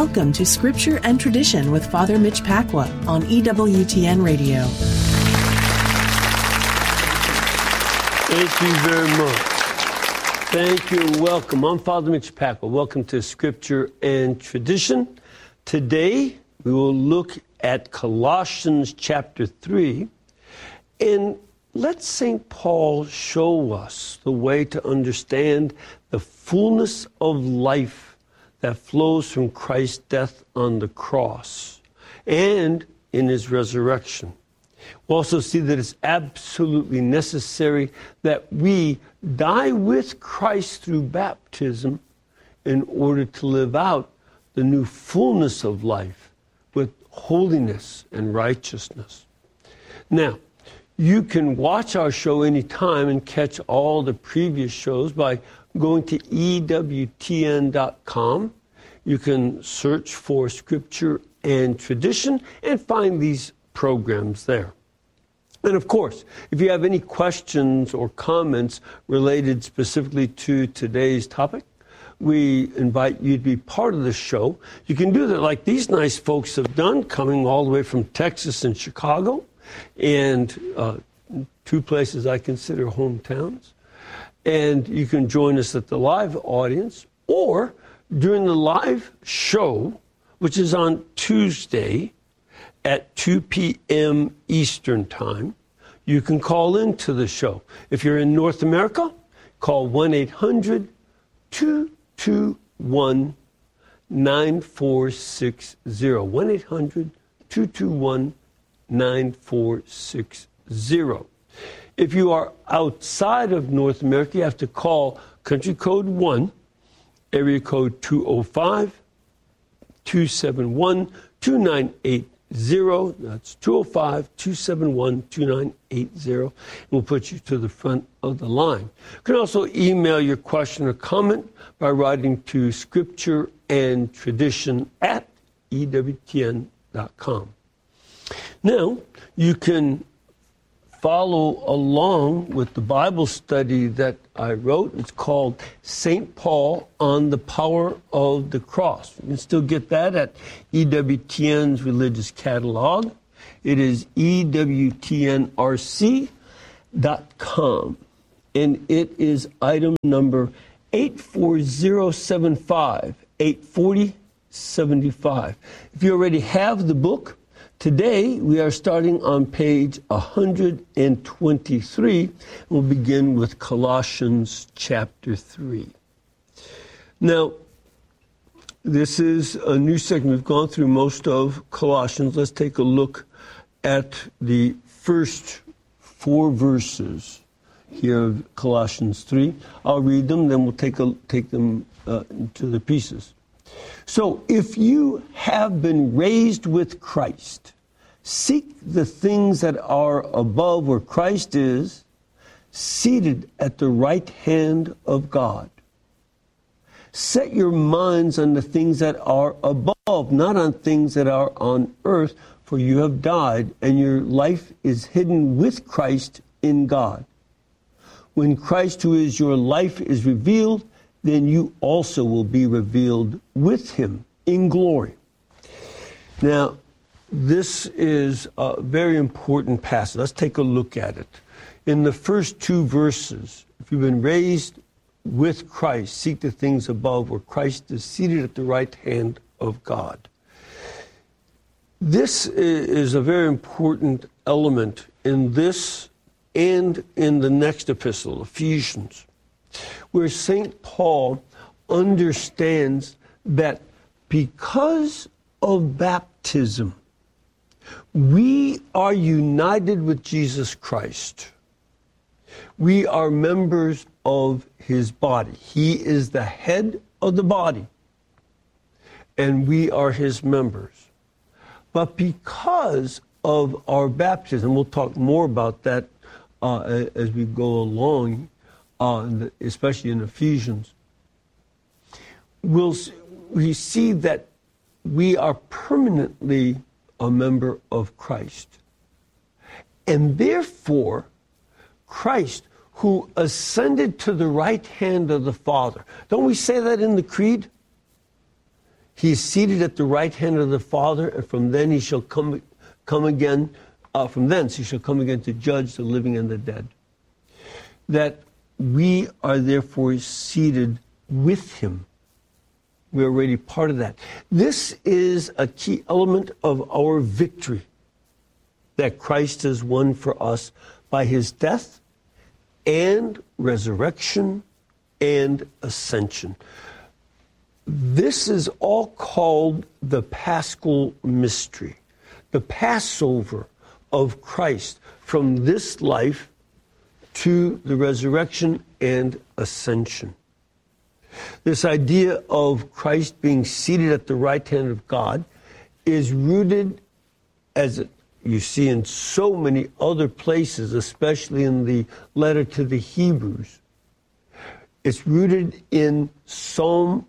Welcome to Scripture and Tradition with Father Mitch Pacwa on EWTN Radio. Thank you very much. Thank you and welcome. I'm Father Mitch Pacwa. Welcome to Scripture and Tradition. Today, we will look at Colossians chapter 3 and let St. Paul show us the way to understand the fullness of life that flows from Christ's death on the cross and in his resurrection. We'll also see that it's absolutely necessary that we die with Christ through baptism in order to live out the new fullness of life with holiness and righteousness. Now, you can watch our show anytime and catch all the previous shows by going to EWTN.com. You can search for Scripture and Tradition and find these programs there. And of course, if you have any questions or comments related specifically to today's topic, we invite you to be part of the show. You can do that like these nice folks have done, coming all the way from Texas and Chicago, and two places I consider hometowns. And you can join us at the live audience, or during the live show, which is on Tuesday at 2 p.m. Eastern Time, you can call into the show. If you're in North America, call 1-800-221-9460. 1-800-221-9460. If you are outside of North America, you have to call country code 1, area code 205-271-2980. That's 205-271-2980. And we'll put you to the front of the line. You can also email your question or comment by writing to scriptureandtradition@ewtn.com. Now, you can follow along with the Bible study that I wrote. It's called St. Paul on the Power of the Cross. You can still get that at EWTN's Religious Catalog. It is EWTNRC.com. And it is item number 84075, 84075. If you already have the book, today, we are starting on page 123. We'll begin with Colossians chapter 3. Now, this is a new segment. We've gone through most of Colossians. Let's take a look at the first 4 verses here of Colossians 3. I'll read them, then we'll take them to the pieces. So, if you have been raised with Christ, seek the things that are above where Christ is, seated at the right hand of God. Set your minds on the things that are above, not on things that are on earth, for you have died, and your life is hidden with Christ in God. When Christ, who is your life, is revealed, then you also will be revealed with him in glory. Now, this is a very important passage. Let's take a look at it. In the first 2 verses, if you've been raised with Christ, seek the things above where Christ is seated at the right hand of God. This is a very important element in this and in the next epistle, Ephesians, where St. Paul understands that because of baptism, we are united with Jesus Christ. We are members of his body. He is the head of the body, and we are his members. But because of our baptism, we'll talk more about that as we go along, especially in Ephesians, we see that we are permanently a member of Christ. And therefore, Christ, who ascended to the right hand of the Father. Don't we say that in the Creed? He is seated at the right hand of the Father, and from then he shall come again. From thence he shall come again to judge the living and the dead. That we are therefore seated with him. We're already part of that. This is a key element of our victory that Christ has won for us by his death and resurrection and ascension. This is all called the Paschal mystery, the Passover of Christ from this life to the resurrection and ascension. This idea of Christ being seated at the right hand of God is rooted, as you see in so many other places, especially in the letter to the Hebrews. It's rooted in Psalm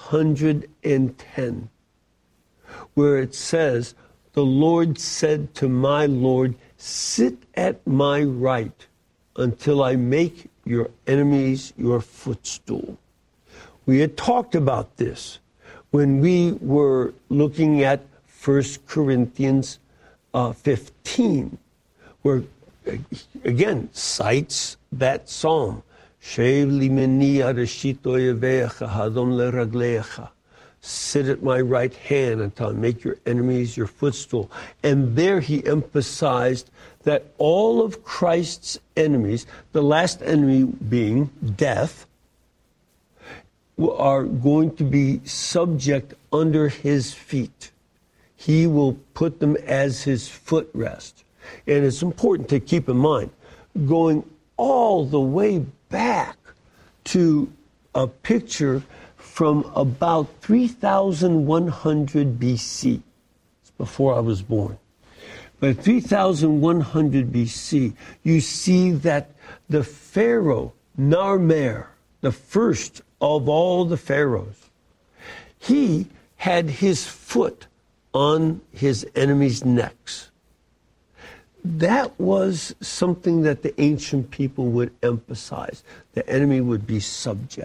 110, where it says, "The Lord said to my Lord, sit at my right until I make your enemies your footstool." We had talked about this when we were looking at 1 Corinthians 15, where, again, cites that psalm. Sit at my right hand until I make your enemies your footstool. And there he emphasized that all of Christ's enemies, the last enemy being death, are going to be subject under his feet. He will put them as his footrest. And it's important to keep in mind, going all the way back to a picture from about 3,100 BC. It's before I was born. But 3,100 BC, you see that the Pharaoh, Narmer, the first of all the pharaohs, he had his foot on his enemies' necks. That was something that the ancient people would emphasize. The enemy would be subject.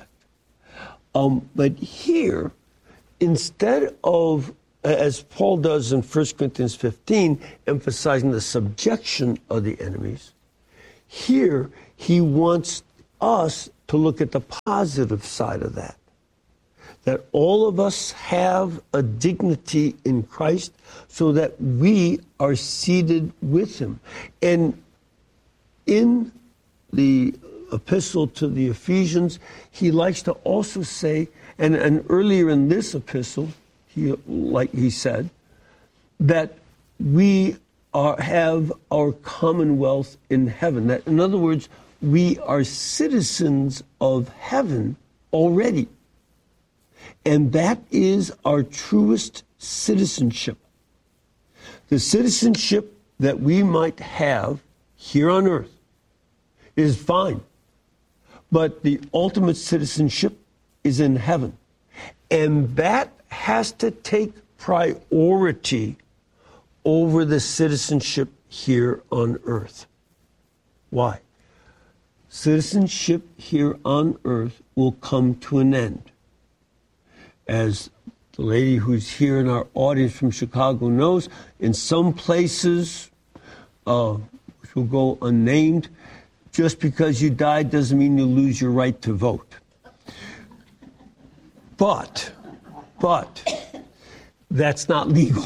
But here, instead of, as Paul does in 1 Corinthians 15, emphasizing the subjection of the enemies, here he wants us to look at the positive side of that. That all of us have a dignity in Christ so that we are seated with him. And in the epistle to the Ephesians, he likes to also say, and earlier in this epistle, he said, that we have our commonwealth in heaven. That, in other words, we are citizens of heaven already. And that is our truest citizenship. The citizenship that we might have here on earth is fine. But the ultimate citizenship is in heaven. And that has to take priority over the citizenship here on earth. Why? Citizenship here on earth will come to an end. As the lady who's here in our audience from Chicago knows, in some places, which will go unnamed, just because you died doesn't mean you lose your right to vote. But that's not legal.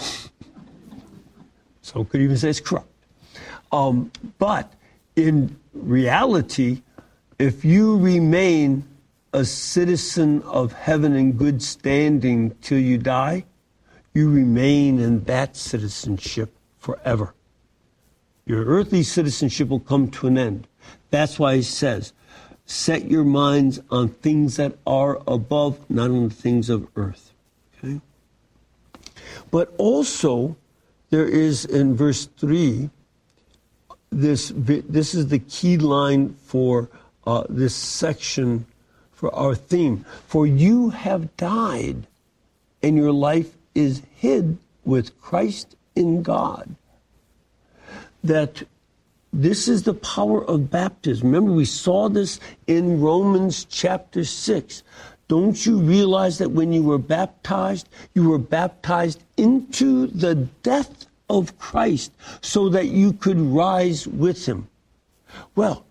Some could even say it's corrupt. But in reality, if you remain a citizen of heaven in good standing till you die, you remain in that citizenship forever. Your earthly citizenship will come to an end. That's why he says, set your minds on things that are above, not on the things of earth. Okay? But also, there is in verse 3, this is the key line for this section, for our theme. For you have died, and your life is hid with Christ in God. That this is the power of baptism. Remember, we saw this in Romans chapter 6. Don't you realize that when you were baptized into the death of Christ so that you could rise with him? Well,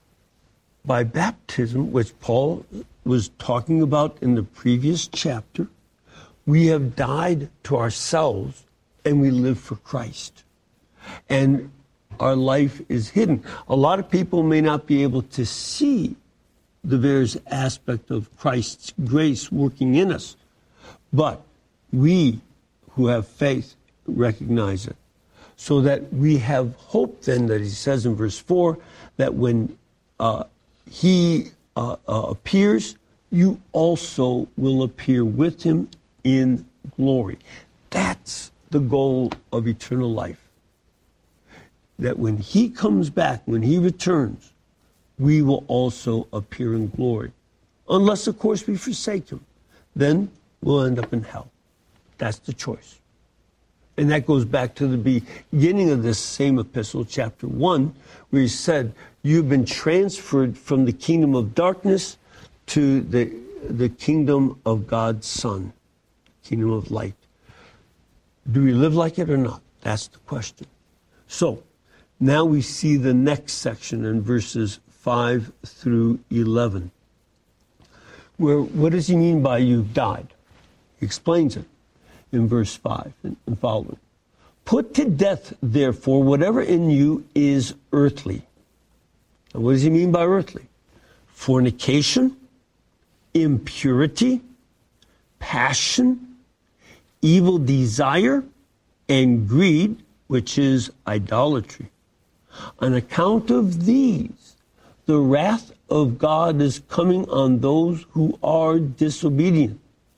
by baptism, which Paul was talking about in the previous chapter, we have died to ourselves and we live for Christ. And our life is hidden. A lot of people may not be able to see the various aspect of Christ's grace working in us, but we who have faith recognize it. So that we have hope then, that he says in verse 4, that when he appears, you also will appear with him in glory. That's the goal of eternal life. That when he comes back, when he returns, we will also appear in glory. Unless, of course, we forsake him. Then we'll end up in hell. That's the choice. And that goes back to the beginning of this same epistle, chapter 1, where he said, you've been transferred from the kingdom of darkness to the kingdom of God's Son, kingdom of light. Do we live like it or not? That's the question. So, now we see the next section in verses 5 through 11. Where, what does he mean by you've died? He explains it in verse 5 and following. Put to death, therefore, whatever in you is earthly. And what does he mean by earthly? Fornication, impurity, passion, evil desire, and greed, which is idolatry. On account of these, the wrath of God is coming on those who are disobedient.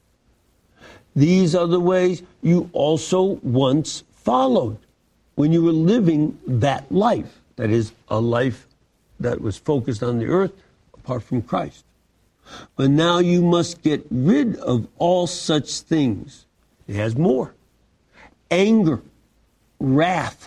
These are the ways you also once followed when you were living that life. That is, a life that was focused on the earth apart from Christ. But now you must get rid of all such things. It has more. Anger, wrath,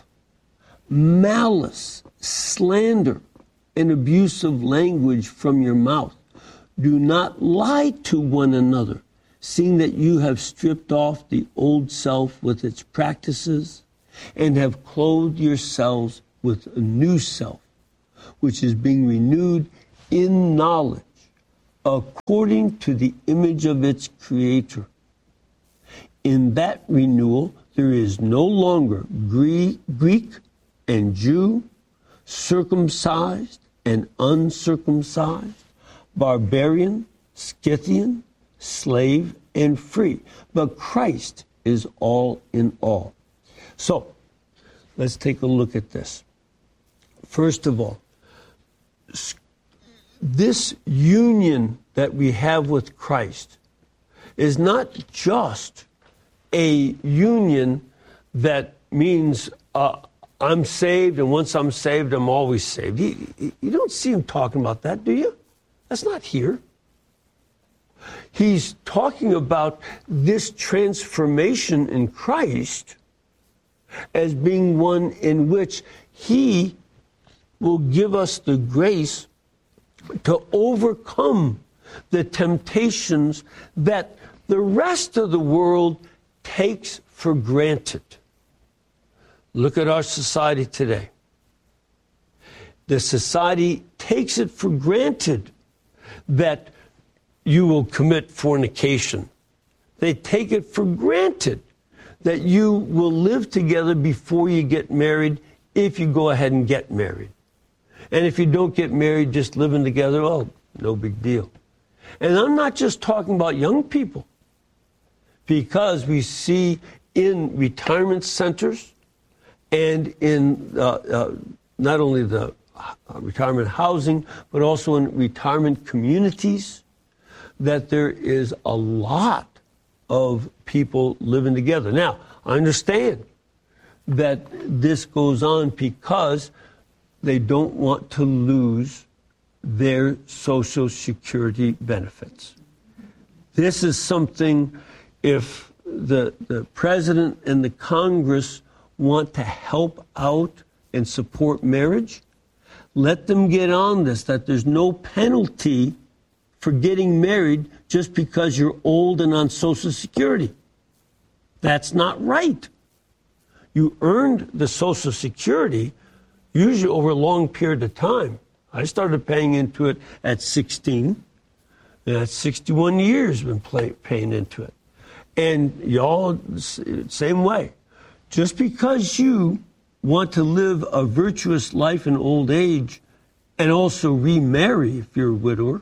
malice, slander, and abusive language from your mouth. Do not lie to one another, seeing that you have stripped off the old self with its practices and have clothed yourselves with a new self, which is being renewed in knowledge according to the image of its creator. In that renewal, there is no longer Greek and Jew, circumcised and uncircumcised, barbarian, Scythian, slave, and free. But Christ is all in all. So, let's take a look at this. First of all, this union that we have with Christ is not just a union that means I'm saved, and once I'm saved, I'm always saved. You don't see him talking about that, do you? That's not here. He's talking about this transformation in Christ as being one in which he will give us the grace to overcome the temptations that the rest of the world takes for granted. Look at our society today. The society takes it for granted that you will commit fornication. They take it for granted that you will live together before you get married if you go ahead and get married. And if you don't get married, just living together, well, no big deal. And I'm not just talking about young people, because we see in retirement centers and in not only the retirement housing, but also in retirement communities, that there is a lot of people living together. Now, I understand that this goes on because they don't want to lose their Social Security benefits. This is something, if the president and the Congress want to help out and support marriage, let them get on this, that there's no penalty for getting married just because you're old and on Social Security. That's not right. You earned the Social Security usually over a long period of time. I started paying into it at 16. And that's 61 years been paying into it. And y'all, same way. Just because you want to live a virtuous life in old age and also remarry if you're a widower,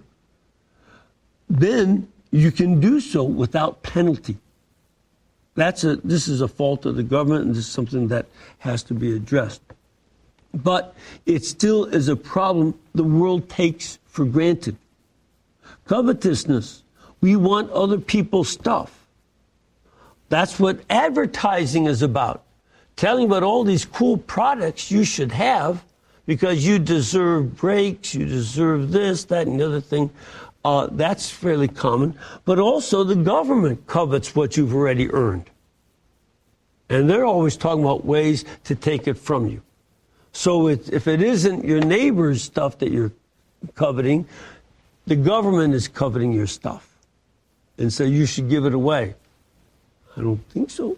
then you can do so without penalty. This is a fault of the government, and this is something that has to be addressed. But it still is a problem the world takes for granted. Covetousness. We want other people's stuff. That's what advertising is about. Telling about all these cool products you should have because you deserve breaks, you deserve this, that, and the other thing. That's fairly common. But also the government covets what you've already earned. And they're always talking about ways to take it from you. So if it isn't your neighbor's stuff that you're coveting, the government is coveting your stuff. And so you should give it away. I don't think so.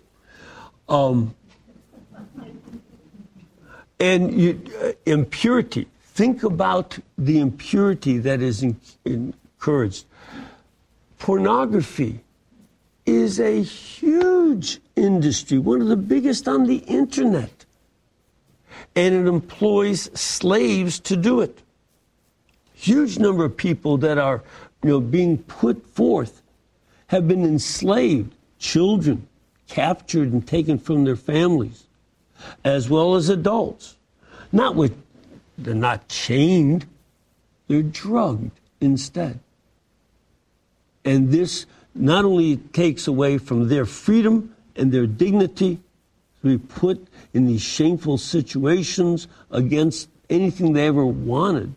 Impurity. Think about the impurity that is encouraged. Pornography is a huge industry, one of the biggest on the internet. And it employs slaves to do it. Huge number of people that are, being put forth have been enslaved, children captured and taken from their families, as well as adults. They're not chained, they're drugged instead. And this not only takes away from their freedom and their dignity to be put in these shameful situations against anything they ever wanted,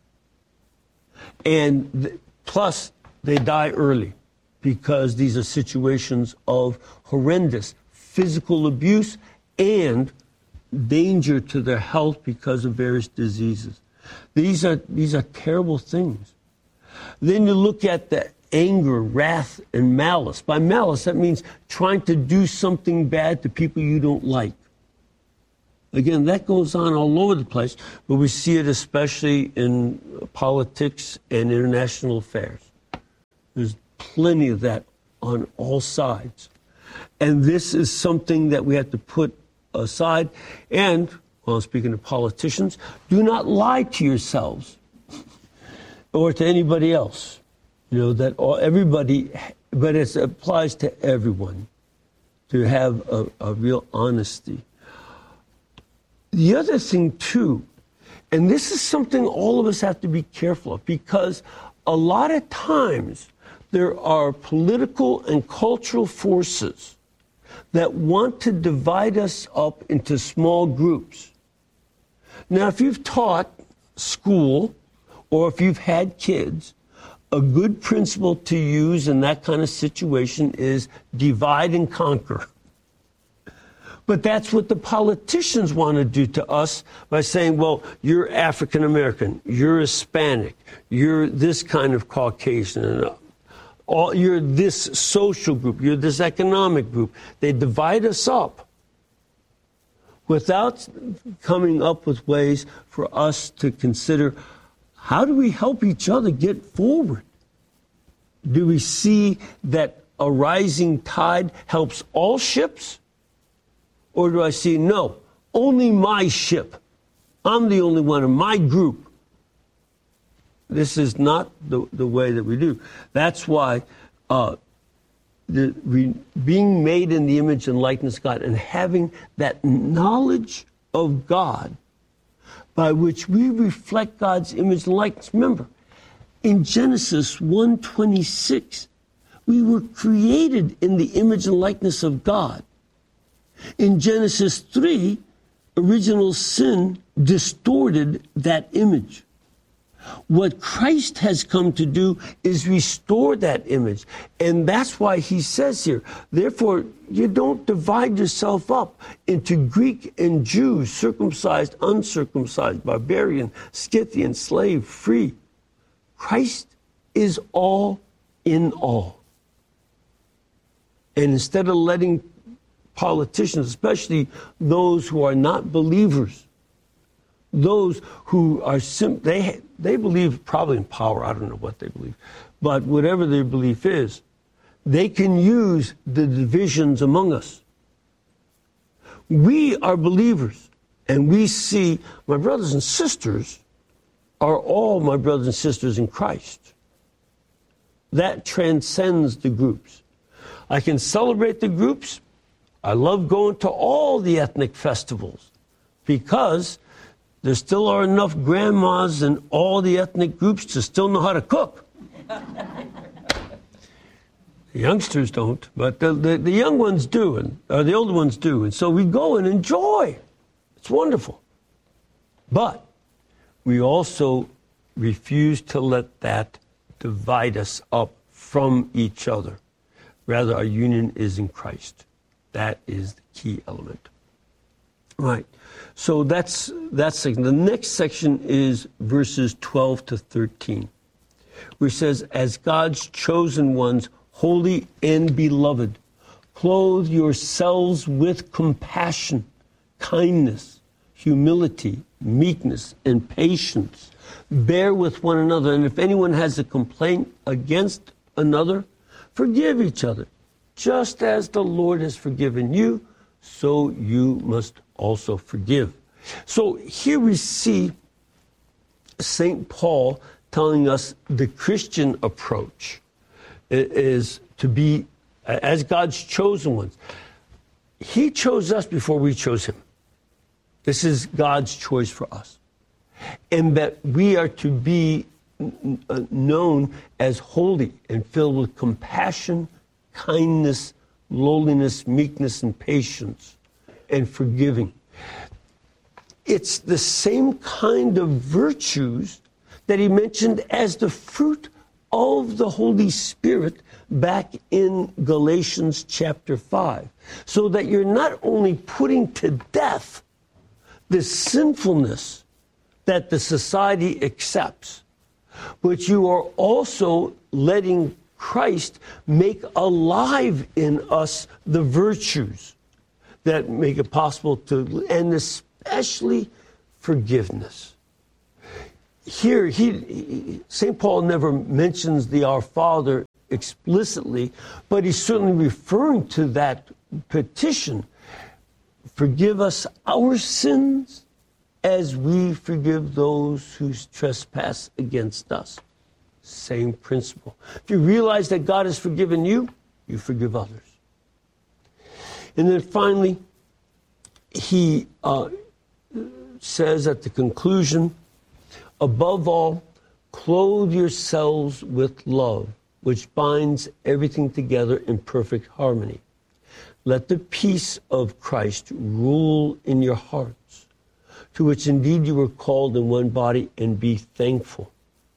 and plus they die early because these are situations of horrendous physical abuse and danger to their health because of various diseases. These are terrible things. Then you look at the anger, wrath, and malice. By malice, that means trying to do something bad to people you don't like. Again, that goes on all over the place, but we see it especially in politics and international affairs. There's plenty of that on all sides. And this is something that we have to put aside. And, speaking of politicians, do not lie to yourselves or to anybody else. Everybody, but it applies to everyone to have a real honesty. The other thing, too, and this is something all of us have to be careful of, because a lot of times there are political and cultural forces that want to divide us up into small groups. Now, if you've taught school or if you've had kids, a good principle to use in that kind of situation is divide and conquer. But that's what the politicians want to do to us by saying, well, you're African American, you're Hispanic, you're this kind of Caucasian, you're this social group, you're this economic group. They divide us up without coming up with ways for us to consider, how do we help each other get forward? Do we see that a rising tide helps all ships? Or do I see, no, only my ship. I'm the only one in my group. This is not the way that we do. That's why being made in the image and likeness of God and having that knowledge of God by which we reflect God's image and likeness. Remember, in Genesis 1:26, we were created in the image and likeness of God. In Genesis 3, original sin distorted that image. What Christ has come to do is restore that image. And that's why he says here, therefore, you don't divide yourself up into Greek and Jew, circumcised, uncircumcised, barbarian, Scythian, slave, free. Christ is all in all. And instead of letting politicians, especially those who are not believers, those who are they believe probably in power. I don't know what they believe, but whatever their belief is, they can use the divisions among us. We are believers, and we see my brothers and sisters are all my brothers and sisters in Christ. That transcends the groups. I can celebrate the groups. I love going to all the ethnic festivals because there still are enough grandmas in all the ethnic groups to still know how to cook. The youngsters don't, but the young ones do, or the older ones do. And so we go and enjoy. It's wonderful. But we also refuse to let that divide us up from each other. Rather, our union is in Christ. That is the key element. Right. So that's section. The next section is verses 12 to 13, where it says, as God's chosen ones, holy and beloved, clothe yourselves with compassion, kindness, humility, meekness, and patience. Bear with one another, and if anyone has a complaint against another, forgive each other. Just as the Lord has forgiven you, so you must also forgive. So here we see St. Paul telling us the Christian approach is to be as God's chosen ones. He chose us before we chose him. This is God's choice for us. And that we are to be known as holy and filled with compassion, kindness, lowliness, meekness, and patience, and forgiving. It's the same kind of virtues that he mentioned as the fruit of the Holy Spirit back in Galatians chapter 5. So that you're not only putting to death the sinfulness that the society accepts, but you are also letting Christ make alive in us the virtues that make it possible to, and especially forgiveness. Here, St. Paul never mentions the Our Father explicitly, but he's certainly referring to that petition. Forgive us our sins as we forgive those who trespass against us. Same principle. If you realize that God has forgiven you, you forgive others. And then finally, he says at the conclusion, above all, clothe yourselves with love, which binds everything together in perfect harmony. Let the peace of Christ rule in your hearts, to which indeed you were called in one body, and be thankful.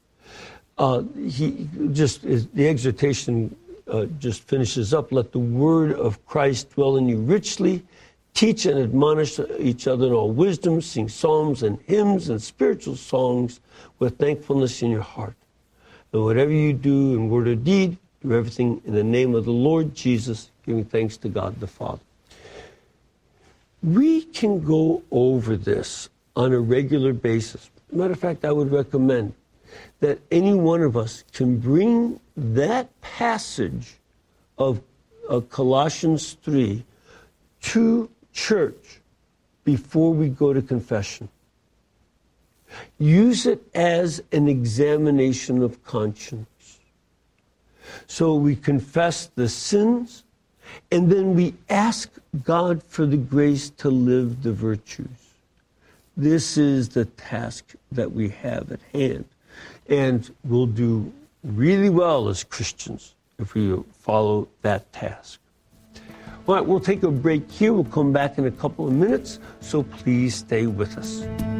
The exhortation just finishes up. Let the word of Christ dwell in you richly. Teach and admonish each other in all wisdom. Sing psalms and hymns and spiritual songs with thankfulness in your heart. And whatever you do in word or deed, do everything in the name of the Lord Jesus, giving thanks to God the Father. We can go over this on a regular basis. Matter of fact, I would recommend that any one of us can bring that passage of Colossians 3 to church before we go to confession. Use it as an examination of conscience. So we confess the sins, and then we ask God for the grace to live the virtues. This is the task that we have at hand. And we'll do really well as Christians if we follow that task. All right, we'll take a break here. We'll come back in a couple of minutes, so please stay with us.